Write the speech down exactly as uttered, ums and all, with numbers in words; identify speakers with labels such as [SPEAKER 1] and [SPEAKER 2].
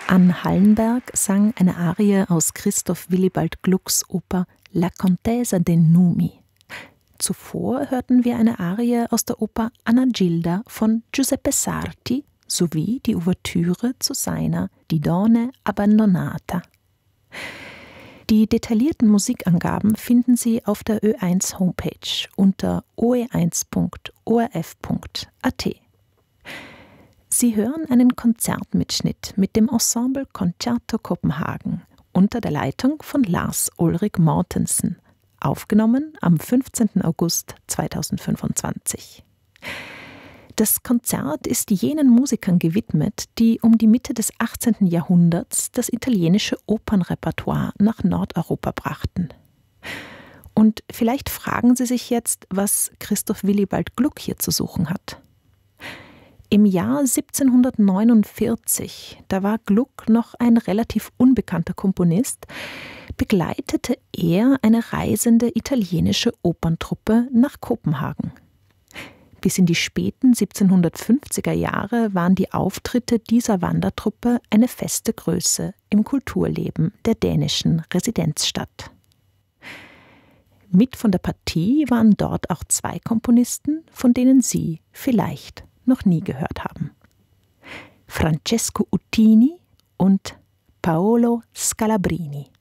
[SPEAKER 1] Ann Hallenberg sang eine Arie aus Christoph Willibald Glucks Oper La Contesa dei Numi. Zuvor hörten wir eine Arie aus der Oper Anna Gilda von Giuseppe Sarti sowie die Ouvertüre zu seiner Die Donne Abbandonata. Die detaillierten Musikangaben finden Sie auf der Ö eins Homepage unter o e eins punkt o r f punkt a t. Sie hören einen Konzertmitschnitt mit dem Ensemble Concerto Kopenhagen unter der Leitung von Lars Ulrik Mortensen, aufgenommen am fünfzehnten August zweitausendfünfundzwanzig. Das Konzert ist jenen Musikern gewidmet, die um die Mitte des achtzehnten Jahrhunderts das italienische Opernrepertoire nach Nordeuropa brachten. Und vielleicht fragen Sie sich jetzt, was Christoph Willibald Gluck hier zu suchen hat. Im Jahr siebzehnhundertneunundvierzig, da war Gluck noch ein relativ unbekannter Komponist, begleitete er eine reisende italienische Operntruppe nach Kopenhagen. Bis in die späten siebzehnhundertfünfziger Jahre waren die Auftritte dieser Wandertruppe eine feste Größe im Kulturleben der dänischen Residenzstadt. Mit von der Partie waren dort auch zwei Komponisten, von denen Sie vielleicht noch nie gehört haben: Francesco Uttini und Paolo Scalabrini.